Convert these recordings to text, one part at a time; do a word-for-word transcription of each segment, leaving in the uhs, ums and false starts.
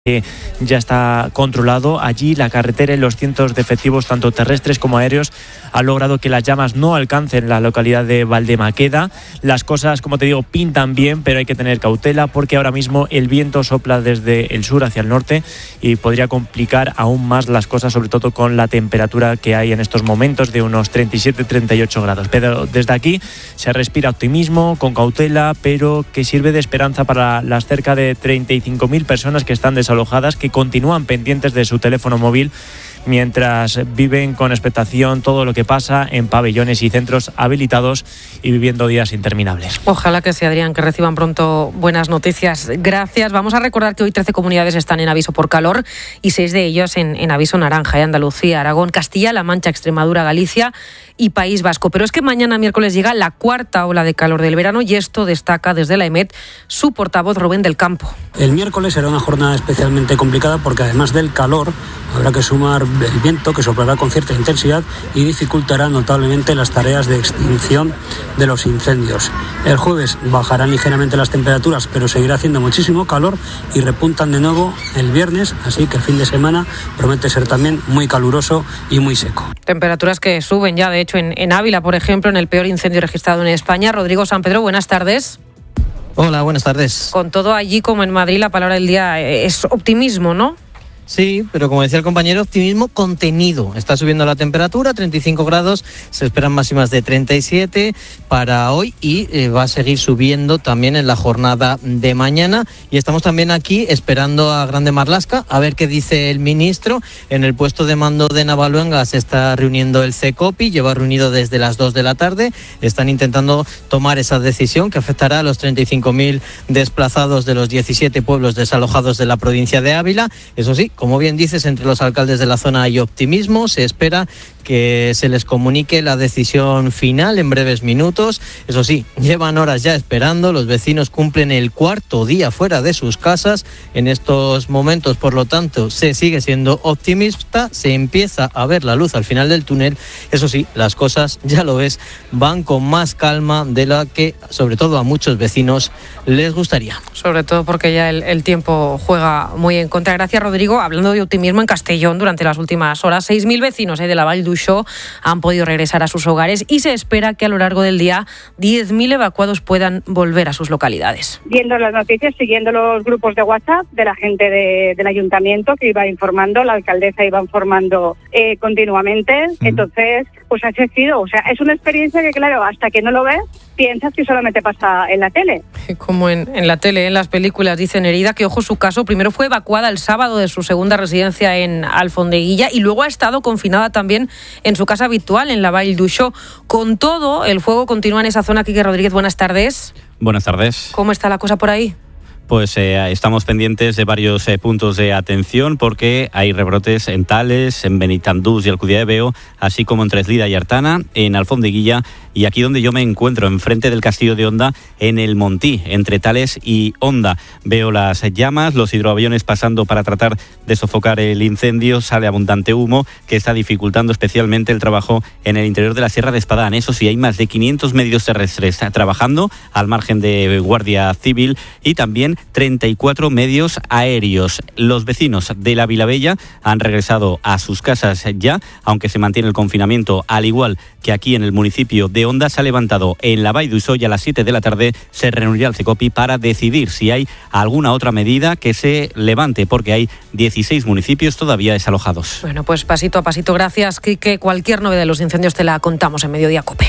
que ya está controlado. Allí la carretera y los cientos de efectivos, tanto terrestres como aéreos, han logrado que las llamas no alcancen la localidad de Valdemaqueda. Las cosas, como te digo, pintan bien, pero hay que tener cautela porque ahora mismo el viento sopla desde el sur hacia el norte y podría complicar aún más las cosas, sobre todo con la temperatura que hay en estos momentos de unos treinta y siete a treinta y ocho grados. Pero desde aquí se respira optimismo, con cautela, pero que sirve de esperanza para las cerca de treinta y cinco mil personas que están desalojadas, que continúan pendientes de su teléfono móvil mientras viven con expectación todo lo que pasa en pabellones y centros habilitados y viviendo días interminables. Ojalá que sí, Adrián, que reciban pronto buenas noticias. Gracias. Vamos a recordar que hoy trece comunidades están en aviso por calor y seis de ellos en, en aviso naranja, ¿eh? Andalucía, Aragón, Castilla-La Mancha, Extremadura, Galicia y País Vasco. Pero es que mañana miércoles llega la cuarta ola de calor del verano y esto destaca desde la EMET su portavoz Rubén del Campo. El miércoles será una jornada especialmente complicada porque además del calor habrá que sumar el viento, que soplará con cierta intensidad y dificultará notablemente las tareas de extinción de los incendios. El jueves bajarán ligeramente las temperaturas, pero seguirá haciendo muchísimo calor y repuntan de nuevo el viernes, así que el fin de semana promete ser también muy caluroso y muy seco. Temperaturas que suben ya, de hecho, en, en Ávila, por ejemplo, en el peor incendio registrado en España. Rodrigo San Pedro, buenas tardes. Hola, buenas tardes. Con todo allí como en Madrid, la palabra del día es optimismo, ¿no? Sí, pero como decía el compañero, optimismo contenido. Está subiendo la temperatura, treinta y cinco grados, se esperan máximas de treinta y siete para hoy y eh, va a seguir subiendo también en la jornada de mañana. Y estamos también aquí esperando a Grande Marlaska a ver qué dice el ministro. En el puesto de mando de Navaluenga se está reuniendo el CECOPI, lleva reunido desde las dos de la tarde. Están intentando tomar esa decisión que afectará a los treinta y cinco mil desplazados de los diecisiete pueblos desalojados de la provincia de Ávila. Eso sí, como bien dices, entre los alcaldes de la zona hay optimismo. Se espera que se les comunique la decisión final en breves minutos. Eso sí, llevan horas ya esperando. Los vecinos cumplen el cuarto día fuera de sus casas. En estos momentos, por lo tanto, se sigue siendo optimista. Se empieza a ver la luz al final del túnel. Eso sí, las cosas, ya lo ves, van con más calma de la que, sobre todo a muchos vecinos, les gustaría. Sobre todo porque ya el, el tiempo juega muy en contra. Gracias, Rodrigo. Hablando de optimismo, en Castellón, durante las últimas horas, seis mil vecinos eh, de la Vall d'Uixó han podido regresar a sus hogares y se espera que a lo largo del día diez mil evacuados puedan volver a sus localidades. Viendo las noticias, siguiendo los grupos de WhatsApp de la gente de, del ayuntamiento que iba informando, la alcaldesa iba informando eh, continuamente, mm. entonces pues ha sido, o sea, es una experiencia que claro, hasta que no lo ves, piensas que solamente pasa en la tele. Como en, en la tele, en las películas, dice Nerida, que ojo su caso, primero fue evacuada el sábado de su segunda residencia en Alfondeguilla y luego ha estado confinada también en su casa habitual en la Vall d'Uixó. Con todo, el fuego continúa en esa zona. Quique Rodríguez, buenas tardes. Buenas tardes. ¿Cómo está la cosa por ahí? Pues eh, estamos pendientes de varios eh, puntos de atención porque hay rebrotes en Tales, en Benitandús y Alcudia de Veo, así como en Treslida y Artana, en Alfondeguilla y aquí donde yo me encuentro, enfrente del Castillo de Onda, en el Montí, entre Tales y Onda. Veo las llamas, los hidroaviones pasando para tratar de sofocar el incendio, sale abundante humo que está dificultando especialmente el trabajo en el interior de la Sierra de Espadán. Eso sí, hay más de quinientos medios terrestres trabajando al margen de Guardia Civil y también treinta y cuatro medios aéreos. Los vecinos de la Vilabella han regresado a sus casas ya, aunque se mantiene el confinamiento, al igual que aquí en el municipio de Onda. Se ha levantado en la Vall d'Uixó y a las siete de la tarde se reunirá el CECOPI para decidir si hay alguna otra medida que se levante, porque hay dieciséis municipios todavía desalojados. Bueno, pues pasito a pasito. Gracias, Quique. Cualquier novedad de los incendios te la contamos en Mediodía COPE.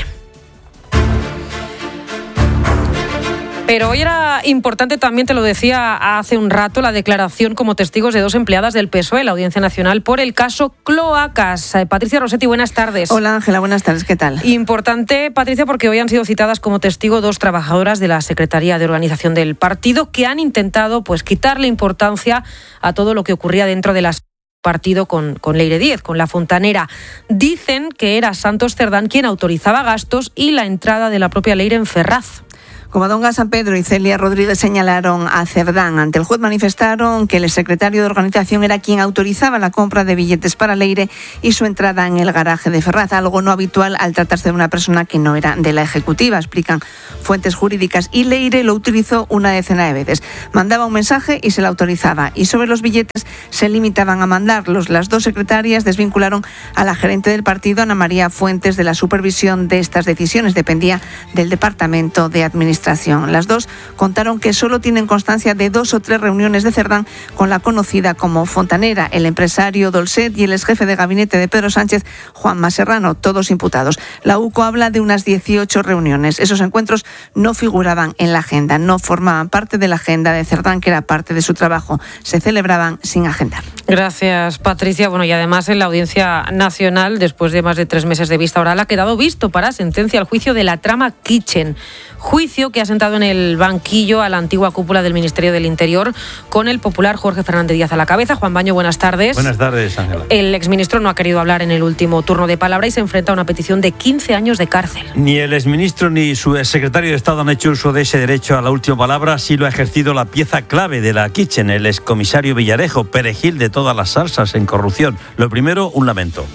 Pero hoy era importante también, te lo decía hace un rato, la declaración como testigos de dos empleadas del P S O E en la Audiencia Nacional por el caso Cloacas. Eh, Patricia Rossetti, buenas tardes. Hola Ángela, buenas tardes, ¿qué tal? Importante, Patricia, porque hoy han sido citadas como testigo dos trabajadoras de la Secretaría de Organización del partido que han intentado pues quitarle importancia a todo lo que ocurría dentro de las partido con, con Leire Díez, con la fontanera. Dicen que era Santos Cerdán quien autorizaba gastos y la entrada de la propia Leire en Ferraz. Covadonga, San Pedro y Celia Rodríguez señalaron a Cerdán. Ante el juez manifestaron que el secretario de organización era quien autorizaba la compra de billetes para Leire y su entrada en el garaje de Ferraz, algo no habitual al tratarse de una persona que no era de la ejecutiva, explican fuentes jurídicas. Y Leire lo utilizó una decena de veces. Mandaba un mensaje y se la autorizaba. Y sobre los billetes se limitaban a mandarlos. Las dos secretarias desvincularon a la gerente del partido, Ana María Fuentes, de la supervisión de estas decisiones. Dependía del Departamento de Administración. Las dos contaron que solo tienen constancia de dos o tres reuniones de Cerdán con la conocida como Fontanera, el empresario Dolcet y el exjefe de gabinete de Pedro Sánchez, Juanma Serrano, todos imputados. La U C O habla de unas dieciocho reuniones. Esos encuentros no figuraban en la agenda, no formaban parte de la agenda de Cerdán, que era parte de su trabajo. Se celebraban sin agendar. Gracias, Patricia. Bueno, y además en la Audiencia Nacional, después de más de tres meses de vista oral, ha quedado visto para sentencia el juicio de la trama Kitchen. Juicio que ha sentado en el banquillo a la antigua cúpula del Ministerio del Interior con el popular Jorge Fernández Díaz a la cabeza. Juan Baño, buenas tardes. Buenas tardes, Ángela. El exministro no ha querido hablar en el último turno de palabra y se enfrenta a una petición de quince años de cárcel. Ni el exministro ni su exsecretario de Estado han hecho uso de ese derecho a la última palabra. Sí lo ha ejercido la pieza clave de la Kitchen, el excomisario Villarejo, perejil de todas las salsas en corrupción. Lo primero, un lamento.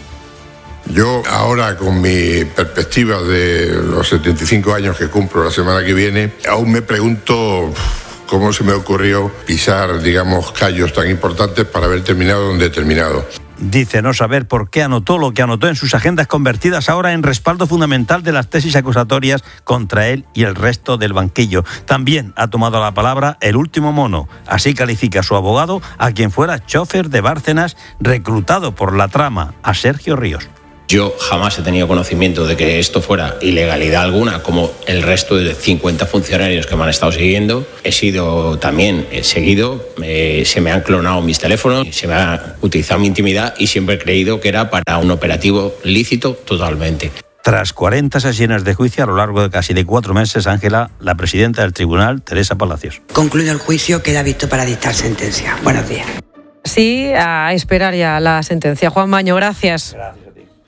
Yo ahora, con mi perspectiva de los setenta y cinco años que cumplo la semana que viene, aún me pregunto cómo se me ocurrió pisar, digamos, callos tan importantes para haber terminado donde he terminado. Dice no saber por qué anotó lo que anotó en sus agendas, convertidas ahora en respaldo fundamental de las tesis acusatorias contra él y el resto del banquillo. También ha tomado la palabra el último mono. Así califica su abogado a quien fuera chofer de Bárcenas, reclutado por la trama, a Sergio Ríos. Yo jamás he tenido conocimiento de que esto fuera ilegalidad alguna, como el resto de cincuenta funcionarios que me han estado siguiendo. He sido también seguido, eh, se me han clonado mis teléfonos, se me ha utilizado mi intimidad y siempre he creído que era para un operativo lícito totalmente. Tras cuarenta sesiones de juicio a lo largo de casi de cuatro meses, Ángela, la presidenta del tribunal, Teresa Palacios. Concluido el juicio, queda visto para dictar sentencia. Buenos días. Sí, a esperar ya la sentencia. Juan Baño, gracias. Gracias.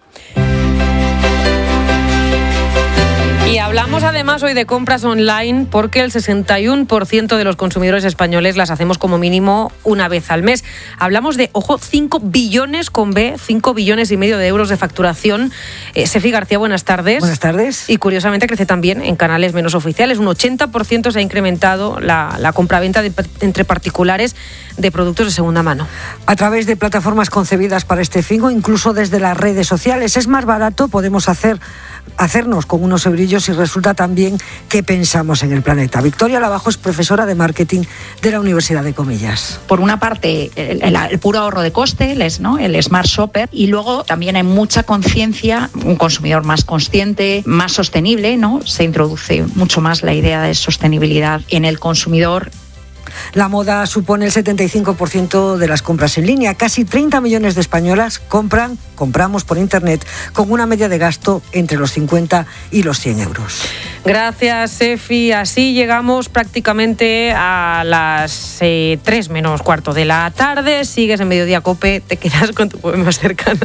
Y hablamos además hoy de compras online porque el sesenta y uno por ciento de los consumidores españoles las hacemos como mínimo una vez al mes. Hablamos de, ojo, cinco billones con B, cinco billones y medio de euros de facturación. Eh, Sefi García, buenas tardes. Buenas tardes. Y curiosamente crece también en canales menos oficiales. Un ochenta por ciento se ha incrementado la, la compraventa de, entre particulares de productos de segunda mano. A través de plataformas concebidas para este fin o incluso desde las redes sociales. Es más barato, podemos hacer hacernos con unos eurillos y resulta también que pensamos en el planeta. Victoria Lavajo es profesora de marketing de la Universidad de Comillas. Por una parte, el, el, el puro ahorro de coste, el, ¿no? el Smart Shopper, y luego también hay mucha conciencia, un consumidor más consciente, más sostenible, ¿no? Se introduce mucho más la idea de sostenibilidad en el consumidor. La moda supone el setenta y cinco por ciento de las compras en línea. Casi treinta millones de españolas compran, compramos por internet con una media de gasto entre los cincuenta y los cien euros. Gracias, Sefi. Así llegamos prácticamente a las eh, tres menos cuarto de la tarde. Sigues en Mediodía Cope, te quedas con tu poema más cercana.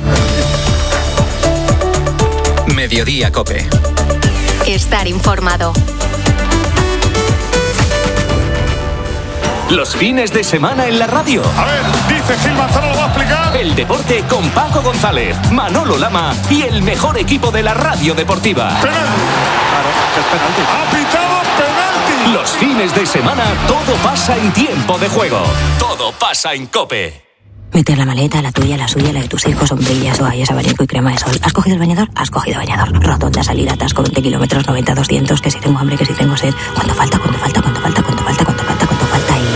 Mediodía Cope. Estar informado. Los fines de semana en la radio. A ver, dice Gil Manzano, lo va a explicar. El deporte con Paco González, Manolo Lama y el mejor equipo de la radio deportiva. Penalti. Claro, es penalti. Ha pitado penalti. Los fines de semana todo pasa en tiempo de juego. Todo pasa en COPE. Meter la maleta, la tuya, la suya, la de tus hijos, sombrillas, toallas, abanico y crema de sol. ¿Has cogido el bañador? Has cogido bañador. Rotonda, salida, atasco, veinte kilómetros, noventa, doscientos, que si tengo hambre, que si tengo sed. ¿Cuánto falta? ¿Cuánto falta? ¿Cuánto falta? ¿Cuánto falta? ¿Cuánto falta? ¿Cuánto falta? Y...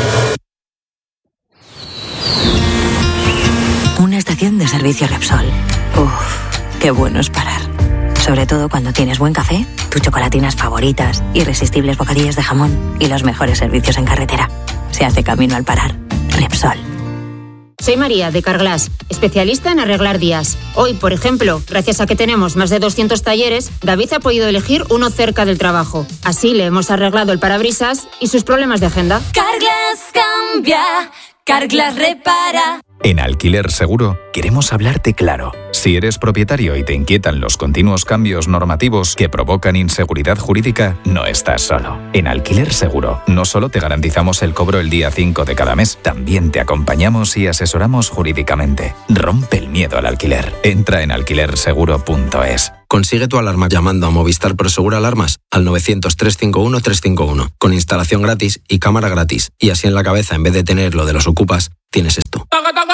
una estación de servicio Repsol. Uff, qué bueno es parar. Sobre todo cuando tienes buen café, tus chocolatinas favoritas, irresistibles bocadillos de jamón y los mejores servicios en carretera. Se hace camino al parar. Repsol. Soy María, de Carglass, especialista en arreglar días. Hoy, por ejemplo, gracias a que tenemos más de doscientos talleres, David ha podido elegir uno cerca del trabajo. Así le hemos arreglado el parabrisas y sus problemas de agenda. Carglass cambia, Carglass repara. En Alquiler Seguro queremos hablarte claro. Si eres propietario y te inquietan los continuos cambios normativos que provocan inseguridad jurídica, no estás solo. En Alquiler Seguro, no solo te garantizamos el cobro el día cinco de cada mes, también te acompañamos y asesoramos jurídicamente. Rompe el miedo al alquiler. Entra en alquiler seguro punto es. Consigue tu alarma llamando a Movistar Prosegur Alarmas al novecientos, trescientos cincuenta y uno, trescientos cincuenta y uno, con instalación gratis y cámara gratis. Y así en la cabeza, en vez de tener lo de los ocupas, tienes esto.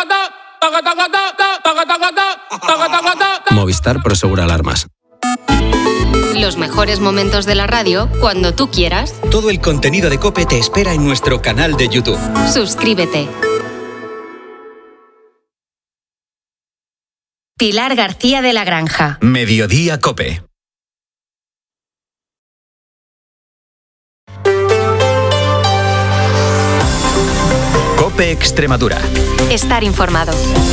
Movistar Prosegur Alarmas. Los mejores momentos de la radio cuando tú quieras. Todo el contenido de COPE te espera en nuestro canal de YouTube. Suscríbete. Pilar García de la Granja. Mediodía COPE. COPE Extremadura. Estar informado.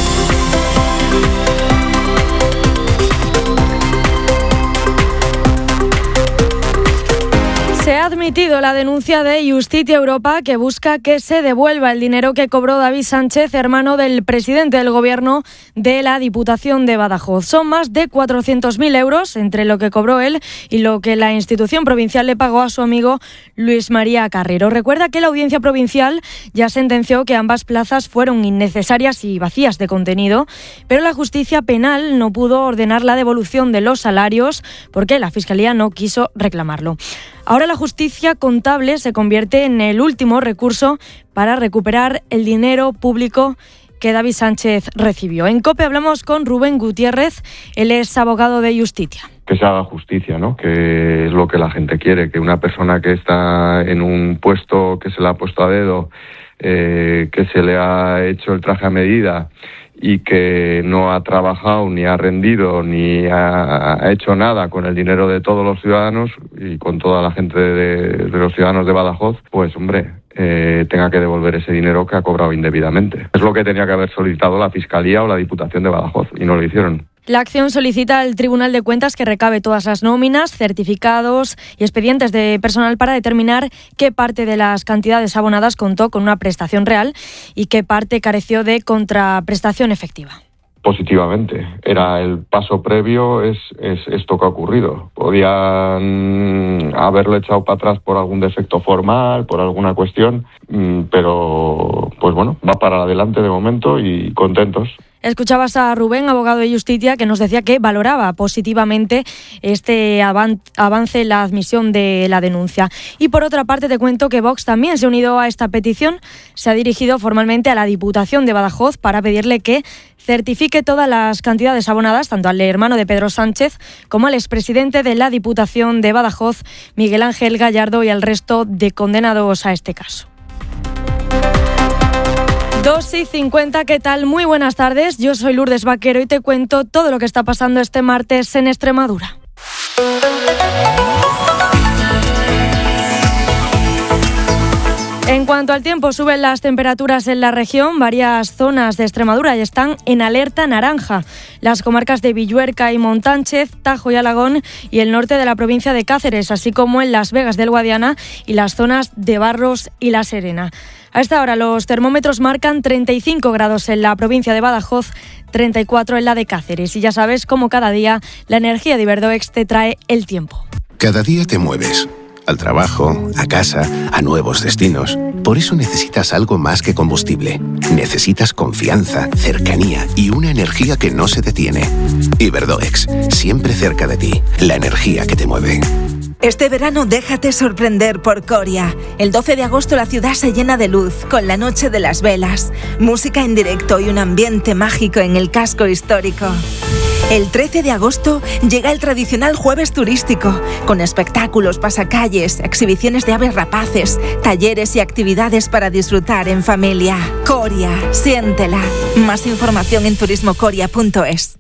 Se ha admitido la denuncia de Justitia Europa que busca que se devuelva el dinero que cobró David Sánchez, hermano del presidente del gobierno de la Diputación de Badajoz. Son más de cuatrocientos mil euros entre lo que cobró él y lo que la institución provincial le pagó a su amigo Luis María Carrero. Recuerda que la Audiencia Provincial ya sentenció que ambas plazas fueron innecesarias y vacías de contenido, pero la justicia penal no pudo ordenar la devolución de los salarios porque la Fiscalía no quiso reclamarlo. Ahora la justicia contable se convierte en el último recurso para recuperar el dinero público que David Sánchez recibió. En COPE hablamos con Rubén Gutiérrez, él es abogado de Justitia. Que se haga justicia, ¿no? Que es lo que la gente quiere, que una persona que está en un puesto que se le ha puesto a dedo, eh, que se le ha hecho el traje a medida y que no ha trabajado, ni ha rendido, ni ha, ha hecho nada con el dinero de todos los ciudadanos y con toda la gente de, de los ciudadanos de Badajoz, pues hombre, eh, tenga que devolver ese dinero que ha cobrado indebidamente. Es lo que tenía que haber solicitado la Fiscalía o la Diputación de Badajoz y no lo hicieron. La acción solicita al Tribunal de Cuentas que recabe todas las nóminas, certificados y expedientes de personal para determinar qué parte de las cantidades abonadas contó con una prestación real y qué parte careció de contraprestación efectiva. Positivamente. Era el paso previo, es, es esto que ha ocurrido. Podían haberlo echado para atrás por algún defecto formal, por alguna cuestión, pero pues bueno, va para adelante de momento y contentos. Escuchabas a Rubén, abogado de Justitia, que nos decía que valoraba positivamente este avance en la admisión de la denuncia. Y por otra parte te cuento que Vox también se ha unido a esta petición. Se ha dirigido formalmente a la Diputación de Badajoz para pedirle que certifique todas las cantidades abonadas, tanto al hermano de Pedro Sánchez como al expresidente de la Diputación de Badajoz, Miguel Ángel Gallardo, y al resto de condenados a este caso. dos y cincuenta, ¿qué tal? Muy buenas tardes, yo soy Lourdes Vaquero y te cuento todo lo que está pasando este martes en Extremadura. En cuanto al tiempo, suben las temperaturas en la región. Varias zonas de Extremadura ya están en alerta naranja. Las comarcas de Villuerca y Montánchez, Tajo y Alagón y el norte de la provincia de Cáceres, así como en Las Vegas del Guadiana y las zonas de Barros y La Serena. A esta hora los termómetros marcan treinta y cinco grados en la provincia de Badajoz, treinta y cuatro en la de Cáceres. Y ya sabes, como cada día, la energía de Iberdoex te trae el tiempo. Cada día te mueves. Al trabajo, a casa, a nuevos destinos. Por eso necesitas algo más que combustible. Necesitas confianza, cercanía y una energía que no se detiene. Iberdoex, siempre cerca de ti. La energía que te mueve. Este verano déjate sorprender por Coria. El doce de agosto la ciudad se llena de luz, con la Noche de las Velas, música en directo y un ambiente mágico en el casco histórico. El trece de agosto llega el tradicional jueves turístico, con espectáculos, pasacalles, exhibiciones de aves rapaces, talleres y actividades para disfrutar en familia. Coria, siéntela. Más información en turismo coria punto es.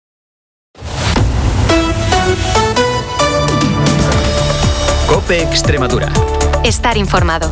COPE Extremadura. Estar informado.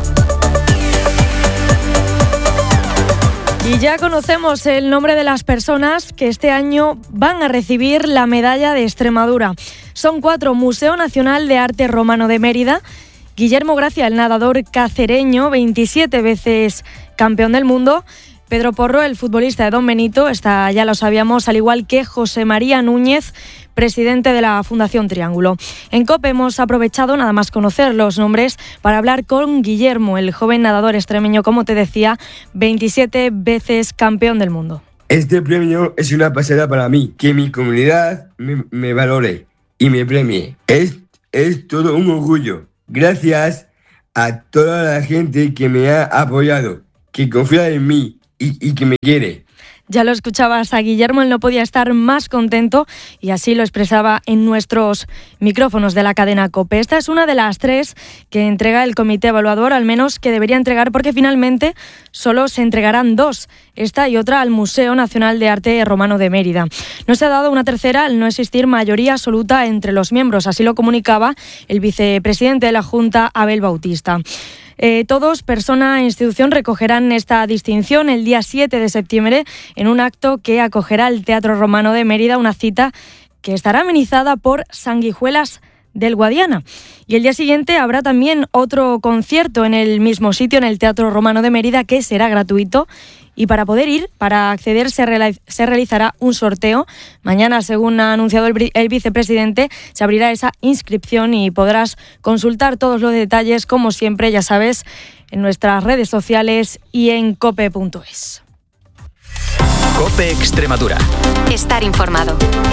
Y ya conocemos el nombre de las personas que este año van a recibir la medalla de Extremadura. Son cuatro: Museo Nacional de Arte Romano de Mérida, Guillermo Gracia, el nadador cacereño, veintisiete veces campeón del mundo, Pedro Porro, el futbolista de Don Benito, está, ya lo sabíamos, al igual que José María Núñez, presidente de la Fundación Triángulo. En COPE hemos aprovechado, nada más conocer los nombres, para hablar con Guillermo, el joven nadador extremeño, como te decía, veintisiete veces campeón del mundo. Este premio es una pasada para mí, que mi comunidad me, me valore y me premie. Es, es todo un orgullo. Gracias a toda la gente que me ha apoyado, que confía en mí y, y que me quiere. Ya lo escuchabas a Guillermo, él no podía estar más contento y así lo expresaba en nuestros micrófonos de la cadena COPE. Esta es una de las tres que entrega el comité evaluador, al menos que debería entregar, porque finalmente solo se entregarán dos, esta y otra al Museo Nacional de Arte Romano de Mérida. No se ha dado una tercera al no existir mayoría absoluta entre los miembros, así lo comunicaba el vicepresidente de la Junta, Abel Bautista. Eh, todos, persona e institución, recogerán esta distinción el día siete de septiembre en un acto que acogerá el Teatro Romano de Mérida, una cita que estará amenizada por Sanguijuelas del Guadiana. Y el día siguiente habrá también otro concierto en el mismo sitio, en el Teatro Romano de Mérida, que será gratuito. Y para poder ir, para acceder, se, realiz- se realizará un sorteo. Mañana, según ha anunciado el, bri- el vicepresidente, se abrirá esa inscripción y podrás consultar todos los detalles, como siempre, ya sabes, en nuestras redes sociales y en cope punto es. COPE Extremadura. Estar informado.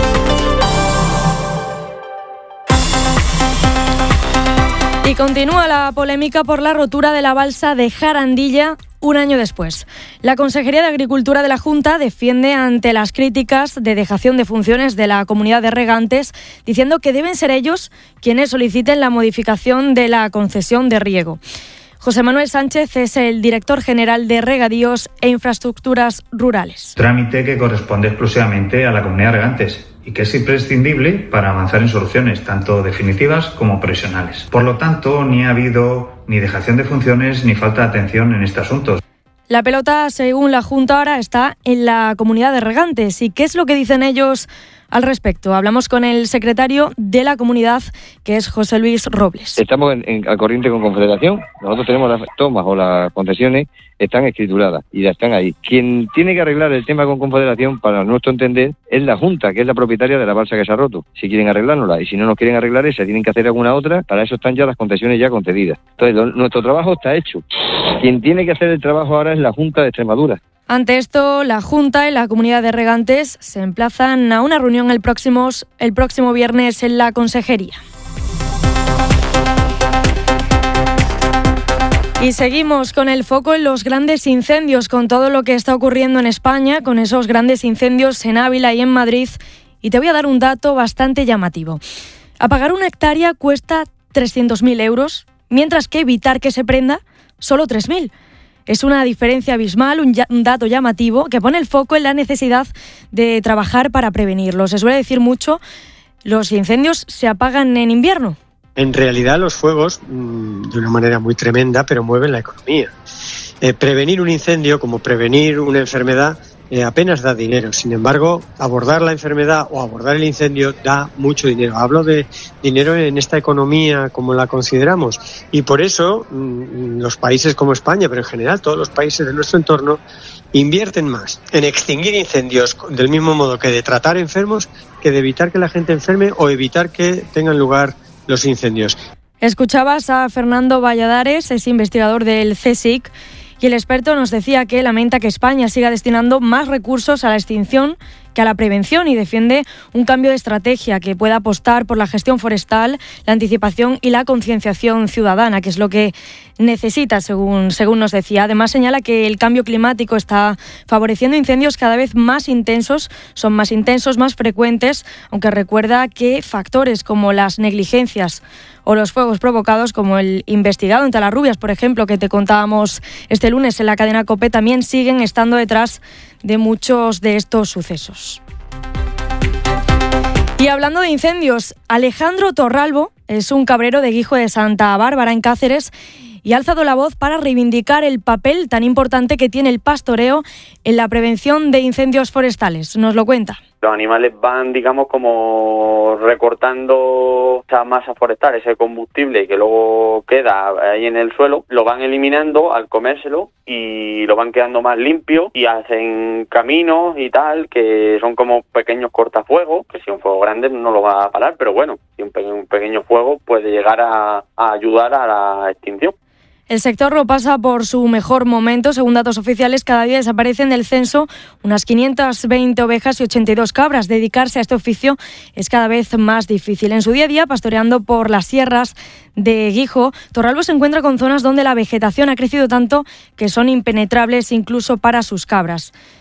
Y continúa la polémica por la rotura de la balsa de Jarandilla un año después. La Consejería de Agricultura de la Junta defiende ante las críticas de dejación de funciones de la comunidad de regantes, diciendo que deben ser ellos quienes soliciten la modificación de la concesión de riego. José Manuel Sánchez es el director general de Regadíos e Infraestructuras Rurales. Trámite que corresponde exclusivamente a la comunidad de regantes y que es imprescindible para avanzar en soluciones tanto definitivas como provisionales. Por lo tanto, ni ha habido ni dejación de funciones ni falta de atención en este asunto. La pelota, según la Junta, ahora está en la comunidad de regantes. ¿Y qué es lo que dicen ellos al respecto? Hablamos con el secretario de la comunidad, que es José Luis Robles. Estamos en, en, al corriente con Confederación. Nosotros tenemos las tomas o las concesiones, están escrituradas y ya están ahí. Quien tiene que arreglar el tema con Confederación, para nuestro entender, es la Junta, que es la propietaria de la balsa que se ha roto. Si quieren arreglárnosla, y si no nos quieren arreglar esa, tienen que hacer alguna otra. Para eso están ya las concesiones ya concedidas. Entonces, lo, nuestro trabajo está hecho. Quien tiene que hacer el trabajo ahora es la Junta de Extremadura. Ante esto, la Junta y la comunidad de regantes se emplazan a una reunión el próximo, el próximo viernes en la Consejería. Y seguimos con el foco en los grandes incendios, con todo lo que está ocurriendo en España, con esos grandes incendios en Ávila y en Madrid. Y te voy a dar un dato bastante llamativo. Apagar una hectárea cuesta trescientos mil euros, mientras que evitar que se prenda, solo tres mil. Es una diferencia abismal, un, ya, un dato llamativo que pone el foco en la necesidad de trabajar para prevenirlos. Se suele decir mucho, los incendios se apagan en invierno. En realidad los fuegos, mmm, de una manera muy tremenda, pero mueven la economía. Eh, prevenir un incendio, como prevenir una enfermedad, eh, apenas da dinero. Sin embargo, abordar la enfermedad o abordar el incendio da mucho dinero. Hablo de dinero en esta economía como la consideramos. Y por eso mmm, los países como España, pero en general todos los países de nuestro entorno, invierten más en extinguir incendios del mismo modo que de tratar enfermos, que de evitar que la gente enferme o evitar que tengan lugar los incendios. Escuchabas a Fernando Valladares, es investigador del C S I C, y el experto nos decía que lamenta que España siga destinando más recursos a la extinción que a la prevención y defiende un cambio de estrategia que pueda apostar por la gestión forestal, la anticipación y la concienciación ciudadana, que es lo que necesita, según, según nos decía. Además, señala que el cambio climático está favoreciendo incendios cada vez más intensos, son más intensos, más frecuentes, aunque recuerda que factores como las negligencias o los fuegos provocados, como el investigado en Talarrubias, por ejemplo, que te contábamos este lunes en la cadena COPE, también siguen estando detrás de muchos de estos sucesos. Y hablando de incendios, Alejandro Torralbo es un cabrero de Guijo de Santa Bárbara, en Cáceres, y ha alzado la voz para reivindicar el papel tan importante que tiene el pastoreo en la prevención de incendios forestales. Nos lo cuenta. Los animales van, digamos, como recortando esa masa forestal, ese combustible que luego queda ahí en el suelo, lo van eliminando al comérselo y lo van quedando más limpio y hacen caminos y tal, que son como pequeños cortafuegos, que si un fuego grande no lo va a parar, pero bueno, si un pequeño, un pequeño fuego puede llegar a, a ayudar a la extinción. El sector lo pasa por su mejor momento. Según datos oficiales, cada día desaparecen del censo unas quinientas veinte ovejas y ochenta y dos cabras. Dedicarse a este oficio es cada vez más difícil. En su día a día, pastoreando por las sierras de Guijo, Torralbo se encuentra con zonas donde la vegetación ha crecido tanto que son impenetrables incluso para sus cabras.